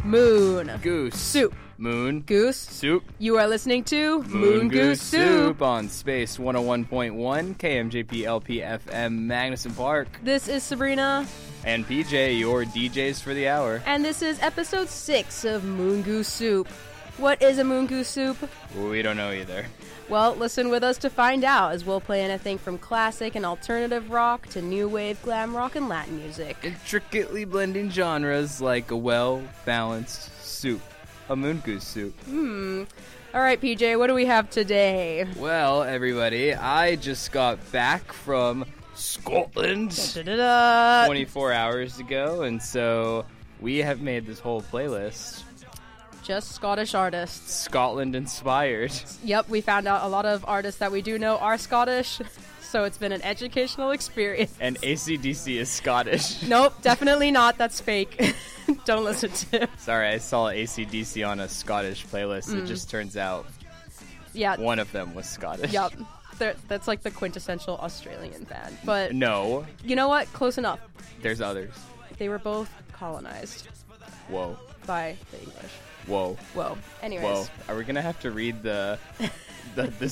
Moon. Goose. Soup. Moon. Goose. Soup. You are listening to Moon Goose Soup on Space 101.1 KMJP LP FM Magnuson Park. This is Sabrina. And PJ, your DJs for the hour. And this is episode 6 of Moon Goose Soup. What is a Moon Goose Soup? We don't know either. Well, listen with us to find out, as we'll play anything from classic and alternative rock to new wave, glam rock, and Latin music. Intricately blending genres like a well-balanced soup. A Moon Goose Soup. Alright, PJ, what do we have today? Well, everybody, I just got back from Scotland Da-da-da-da. 24 hours ago, and so we have made this whole playlist Just Scottish artists. Scotland inspired. Yep, we found out a lot of artists that we do know are Scottish, so it's been an educational experience. And AC/DC is Scottish. Nope, definitely not. That's fake. Don't listen to it. Sorry, I saw AC/DC on a Scottish playlist. It just turns out Yeah, one of them was Scottish. yep. That's like the quintessential Australian band. But No, you know what? Close enough. there's others. They were both colonized Whoa. by the English. Whoa. Whoa. Anyways. Whoa. Are we gonna have to read the